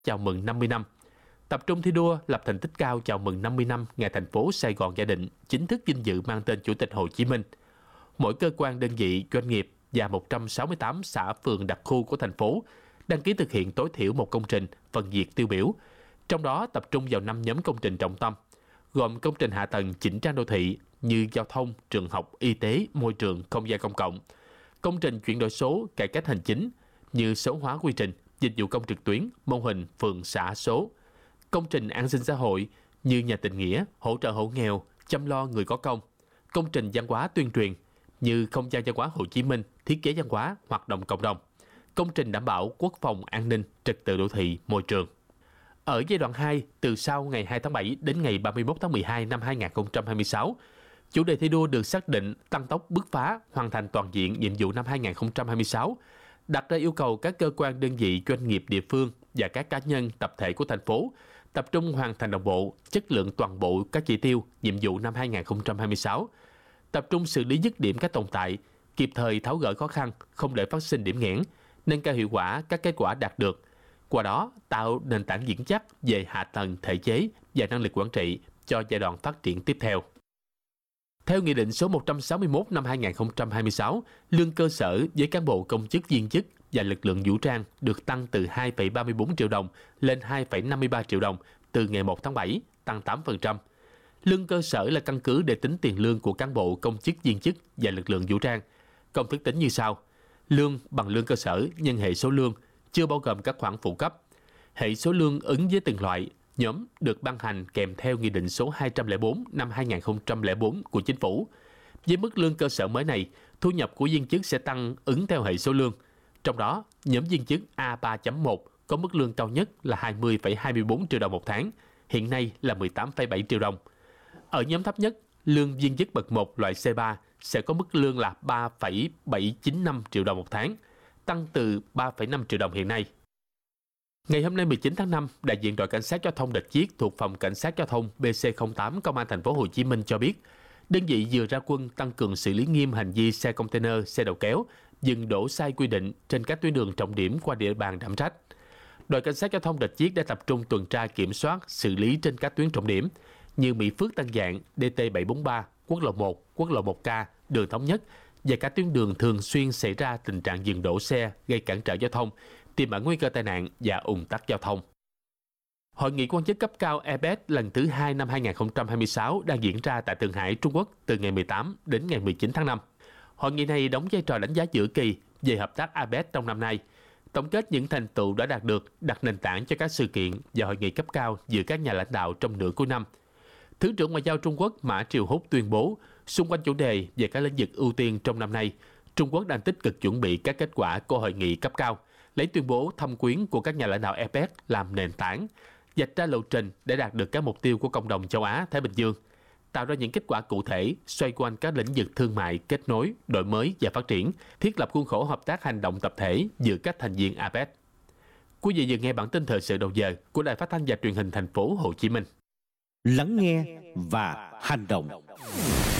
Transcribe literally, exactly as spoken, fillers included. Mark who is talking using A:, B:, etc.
A: chào mừng năm mươi năm. Tập trung thi đua lập thành tích cao chào mừng năm mươi năm ngày thành phố Sài Gòn Gia Định chính thức vinh dự mang tên Chủ tịch Hồ Chí Minh. Mỗi cơ quan đơn vị, doanh nghiệp và một trăm sáu mươi tám xã phường đặc khu của thành phố đăng ký thực hiện tối thiểu một công trình phần việc tiêu biểu, trong đó tập trung vào năm nhóm công trình trọng tâm, gồm công trình hạ tầng chỉnh trang đô thị như giao thông, trường học, y tế, môi trường, không gian công cộng, công trình chuyển đổi số, cải cách hành chính như số hóa quy trình, dịch vụ công trực tuyến, mô hình phường xã số, công trình an sinh xã hội như nhà tình nghĩa, hỗ trợ hộ nghèo, chăm lo người có công, công trình văn hóa tuyên truyền như không gian văn hóa Hồ Chí Minh, thiết kế văn hóa, hoạt động cộng đồng, công trình đảm bảo quốc phòng an ninh, trật tự đô thị, môi trường. Ở giai đoạn hai, từ sau ngày hai tháng bảy đến ngày ba mươi mốt tháng mười hai năm hai nghìn không trăm hai mươi sáu, chủ đề thi đua được xác định tăng tốc bứt phá, hoàn thành toàn diện nhiệm vụ năm hai nghìn không trăm hai mươi sáu, đặt ra yêu cầu các cơ quan đơn vị, doanh nghiệp địa phương và các cá nhân tập thể của thành phố tập trung hoàn thành đồng bộ, chất lượng toàn bộ các chỉ tiêu nhiệm vụ năm hai nghìn không trăm hai mươi sáu, tập trung xử lý dứt điểm các tồn tại, kịp thời tháo gỡ khó khăn, không để phát sinh điểm nghẽn, nâng cao hiệu quả các kết quả đạt được. Qua đó, tạo nền tảng vững chắc về hạ tầng, thể chế và năng lực quản trị cho giai đoạn phát triển tiếp theo. Theo Nghị định số một trăm sáu mươi mốt năm hai nghìn không trăm hai mươi sáu, lương cơ sở với cán bộ công chức viên chức và lực lượng vũ trang được tăng từ hai phẩy ba mươi tư triệu đồng lên hai phẩy năm mươi ba triệu đồng từ ngày một tháng bảy, tăng tám phần trăm. Lương cơ sở là căn cứ để tính tiền lương của cán bộ công chức viên chức và lực lượng vũ trang. Công thức tính như sau: lương bằng lương cơ sở nhân hệ số lương, chưa bao gồm các khoản phụ cấp. Hệ số lương ứng với từng loại nhóm được ban hành kèm theo Nghị định số hai trăm lẻ bốn năm hai nghìn không trăm lẻ bốn của Chính phủ. Với mức lương cơ sở mới này, thu nhập của viên chức sẽ tăng ứng theo hệ số lương. Trong đó, nhóm viên chức A ba chấm một có mức lương cao nhất là hai mươi phẩy hai mươi tư triệu đồng một tháng, hiện nay là mười tám phẩy bảy triệu đồng. Ở nhóm thấp nhất, lương viên chức bậc một loại C ba sẽ có mức lương là ba phẩy bảy chín năm triệu đồng một tháng, tăng từ ba phẩy năm triệu đồng hiện nay. Ngày hôm nay mười chín tháng năm, đại diện đội cảnh sát giao thông Rạch Chiếc thuộc phòng cảnh sát giao thông B C không tám Công an thành phố Hồ Chí Minh cho biết, đơn vị vừa ra quân tăng cường xử lý nghiêm hành vi xe container, xe đầu kéo dừng đỗ sai quy định trên các tuyến đường trọng điểm qua địa bàn đảm trách. Đội cảnh sát giao thông Rạch Chiếc đã tập trung tuần tra kiểm soát, xử lý trên các tuyến trọng điểm như Mỹ Phước Tân Dạng, D T bảy bốn ba, quốc lộ một, quốc lộ một K, đường Thống Nhất và các tuyến đường thường xuyên xảy ra tình trạng dừng đỗ xe gây cản trở giao thông, tiềm ẩn nguy cơ tai nạn và ùn tắc giao thông. Hội nghị quan chức cấp cao a pếch lần thứ hai năm hai nghìn không trăm hai mươi sáu đang diễn ra tại Thượng Hải, Trung Quốc từ ngày mười tám đến ngày mười chín tháng năm. Hội nghị này đóng vai trò đánh giá giữa kỳ về hợp tác a pếch trong năm nay, tổng kết những thành tựu đã đạt được, đặt nền tảng cho các sự kiện và hội nghị cấp cao giữa các nhà lãnh đạo trong nửa cuối năm. Thứ trưởng Ngoại giao Trung Quốc Mã Triều Húc tuyên bố, xung quanh chủ đề về các lĩnh vực ưu tiên trong năm nay, Trung Quốc đang tích cực chuẩn bị các kết quả của hội nghị cấp cao, lấy tuyên bố thâm quyến của các nhà lãnh đạo a pếch làm nền tảng, vạch ra lộ trình để đạt được các mục tiêu của cộng đồng châu Á Thái Bình Dương, tạo ra những kết quả cụ thể xoay quanh các lĩnh vực thương mại, kết nối, đổi mới và phát triển, thiết lập khuôn khổ hợp tác hành động tập thể giữa các thành viên a pếch. Quý vị vừa nghe bản tin thời sự đầu giờ của Đài Phát thanh và Truyền hình thành phố Hồ Chí Minh.
B: Lắng nghe và hành động.